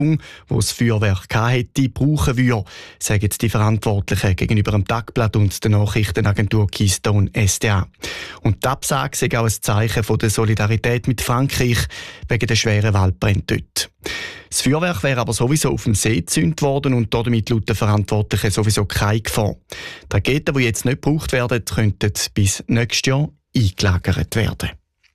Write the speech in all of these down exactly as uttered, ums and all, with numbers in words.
wo das Feuerwerk hätte, brauchen würde, sagen die Verantwortlichen gegenüber dem Tagblatt und der Nachrichtenagentur Keystone S D A. Und die Absage sei auch ein Zeichen von der Solidarität mit Frankreich wegen der schweren Waldbrände dort. Das Feuerwerk wäre aber sowieso auf dem See gezündet worden und damit laut den Verantwortlichen sowieso keine Gefahr. Die Raketen, die jetzt nicht gebraucht werden, könnten bis nächstes Jahr eingelagert werden.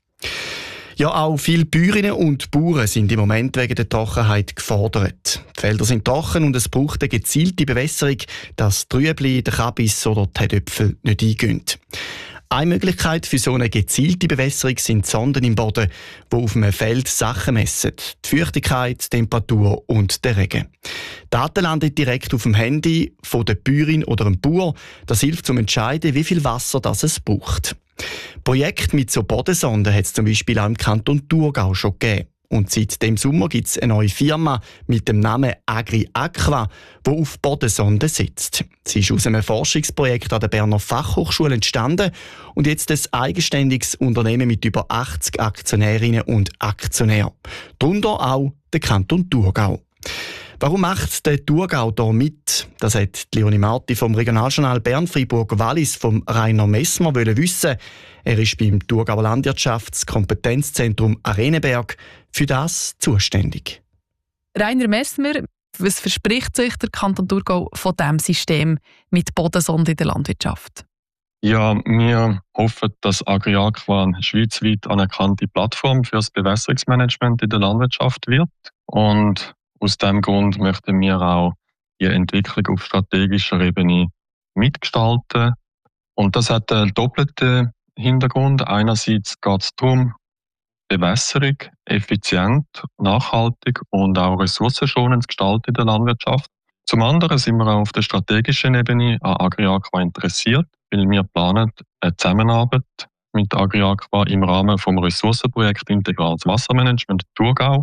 Ja, auch viele Bäuerinnen und Bauern sind im Moment wegen der Trockenheit gefordert. Die Felder sind trocken und es braucht eine gezielte Bewässerung, dass die Rüebli, der Kabis oder die Herdöpfel nicht eingehen. Eine Möglichkeit für so eine gezielte Bewässerung sind Sonden im Boden, die auf einem Feld Sachen messen. Die Feuchtigkeit, die Temperatur und den Regen. Die Daten landen direkt auf dem Handy von der Bäuerin oder dem Bauer. Das hilft zum Entscheiden, wie viel Wasser das es braucht. Projekte mit so Bodensonden hat es zum Beispiel auch im Kanton Thurgau schon gegeben. Und seit dem Sommer gibt es eine neue Firma mit dem Namen AgriAqua, die auf Bodensonden setzt. Sie ist aus einem Forschungsprojekt an der Berner Fachhochschule entstanden und jetzt ein eigenständiges Unternehmen mit über achtzig Aktionärinnen und Aktionären. Darunter auch der Kanton Thurgau. Warum macht der Thurgau da mit? Das hat Leonie Marti vom Regionaljournal Bern-Fribourg-Wallis vom Rainer Messmer wissen. Er ist beim Thurgauer Landwirtschaftskompetenzzentrum Arenenberg für das zuständig. Rainer Messmer, was verspricht sich der Kanton Thurgau von diesem System mit Bodensonden in der Landwirtschaft? Ja, wir hoffen, dass AgriAqua eine schweizweit anerkannte Plattform für das Bewässerungsmanagement in der Landwirtschaft wird. Und aus diesem Grund möchten wir auch die Entwicklung auf strategischer Ebene mitgestalten. Und das hat einen doppelten Hintergrund. Einerseits geht es darum, Bewässerung effizient, nachhaltig und auch ressourcenschonend zu gestalten in der Landwirtschaft. Zum anderen sind wir auch auf der strategischen Ebene an AgriAqua interessiert, weil wir planen eine Zusammenarbeit mit AgriAqua im Rahmen des Ressourcenprojekts Integrales Wassermanagement Thurgau,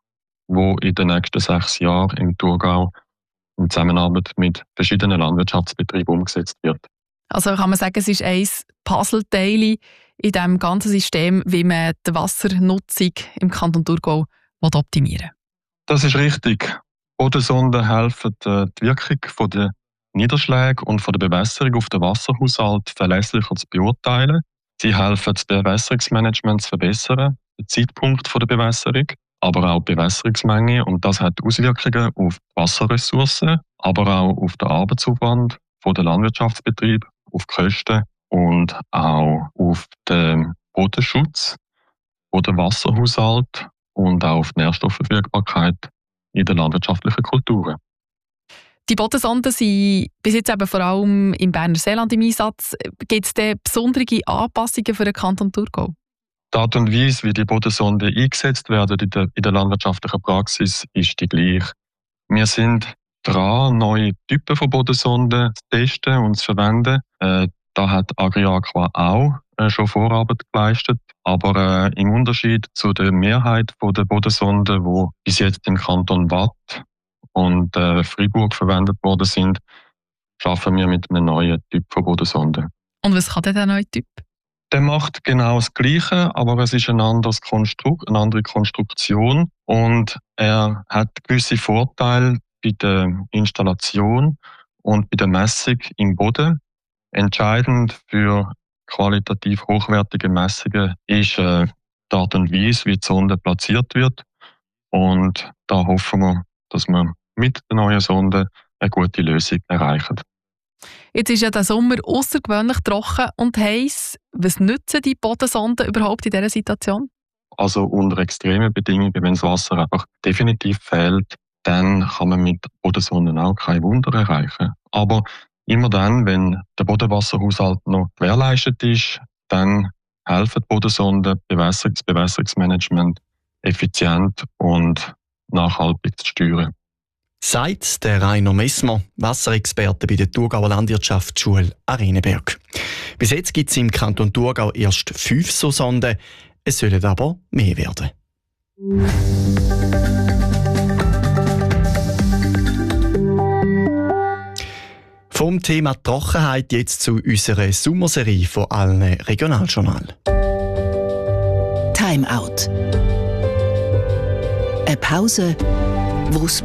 wo in den nächsten sechs Jahren im Thurgau in Zusammenarbeit mit verschiedenen Landwirtschaftsbetrieben umgesetzt wird. Also kann man sagen, es ist ein Puzzleteil in diesem ganzen System, wie man die Wassernutzung im Kanton Thurgau optimieren will. Das ist richtig. Bodensonden helfen, die Wirkung der Niederschläge und von der Bewässerung auf den Wasserhaushalt verlässlicher zu beurteilen. Sie helfen, das Bewässerungsmanagement zu verbessern, den Zeitpunkt der Bewässerung, aber auch die Bewässerungsmenge. Und das hat Auswirkungen auf die Wasserressourcen, aber auch auf den Arbeitsaufwand der Landwirtschaftsbetriebe, auf die Kosten und auch auf den Bodenschutz, den Wasserhaushalt und auch auf die Nährstoffverfügbarkeit in den landwirtschaftlichen Kulturen. Die Bodensonden sind bis jetzt eben vor allem im Berner Seeland im Einsatz. Gibt es denn besondere Anpassungen für den Kanton Thurgau? Die Art und Weise, wie die Bodensonden eingesetzt werden in der, in der landwirtschaftlichen Praxis, ist die gleiche. Wir sind dran, neue Typen von Bodensonden zu testen und zu verwenden. Äh, da hat AgriAqua auch äh, schon Vorarbeit geleistet. Aber äh, im Unterschied zu der Mehrheit der Bodensonden, die bis jetzt im Kanton Waadt und äh, Fribourg verwendet worden sind, arbeiten wir mit einem neuen Typ von Bodensonden. Und was kann denn der neue Typ? Der macht genau das Gleiche, aber es ist ein anderes Konstrukt, eine andere Konstruktion und er hat gewisse Vorteile bei der Installation und bei der Messung im Boden. Entscheidend für qualitativ hochwertige Messungen ist äh, die Art und Weise, wie die Sonde platziert wird. Und da hoffen wir, dass wir mit der neuen Sonde eine gute Lösung erreichen. Jetzt ist ja der Sommer außergewöhnlich trocken und heiß. Was nützen die Bodensonden überhaupt in dieser Situation? Also unter extremen Bedingungen, wenn das Wasser einfach definitiv fehlt, dann kann man mit Bodensonden auch kein Wunder erreichen. Aber immer dann, wenn der Bodenwasserhaushalt noch gewährleistet ist, dann helfen die Bodensonden, das Bewässerungsmanagement effizient und nachhaltig zu steuern. Sagt der Rainer Messmer, Wasserexperte bei der Thurgauer Landwirtschaftsschule Arenenberg. Bis jetzt gibt es im Kanton Thurgau erst fünf so Sonden, es sollen aber mehr werden. Vom Thema Trockenheit jetzt zu unserer Sommerserie von allen Regionaljournal. Time Out. Eine Pause wo es